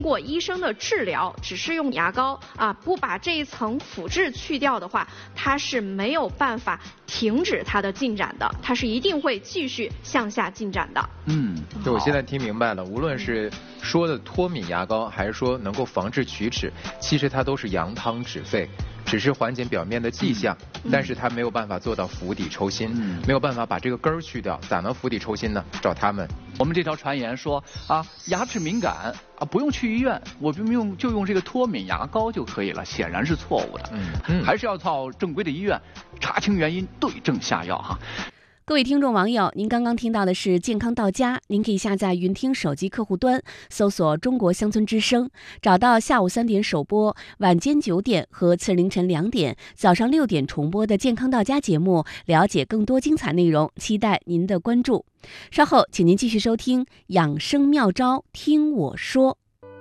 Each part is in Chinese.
如果医生的治疗只是用牙膏不把这一层辅质去掉的话，它是没有办法停止它的进展的，它是一定会继续向下进展的。 就我现在听明白了，无论是说的脱敏牙膏，还是说能够防治龋齿，其实它都是扬汤止沸，只是缓解表面的迹象，但是它没有办法做到釜底抽薪，没有办法把这个根儿去掉，咋能釜底抽薪呢？找他们。 我们这条传言说牙齿敏感不用去医院，我就用这个脱敏牙膏就可以了，显然是错误的。还是要到正规的医院查清原因，对症下药哈。 各位听众网友，您刚刚听到的是健康到家，您可以下载云听手机客户端，搜索中国乡村之声，找到下午3点首播，晚间9点和次凌晨2点、早上6点重播的健康到家节目，了解更多精彩内容，期待您的关注。稍后请您继续收听养生妙招听我说。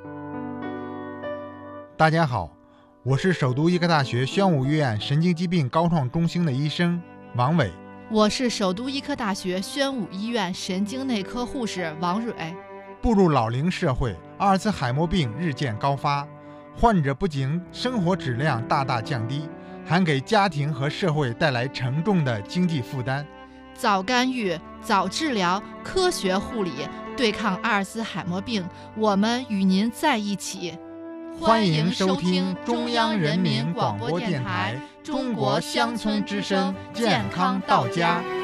大家好，我是首都医科大学宣武医院神经疾病高创中心的医生王伟。 我是首都医科大学宣武医院神经内科护士王蕊。 步入老龄社会，阿尔茨海默病日渐高发，患者不仅生活质量大大降低，还给家庭和社会带来沉重的经济负担。 早干预、早治疗、科学护理，对抗阿尔茨海默病，我们与您在一起。 欢迎收听中央人民广播电台中国乡村之声健康到家。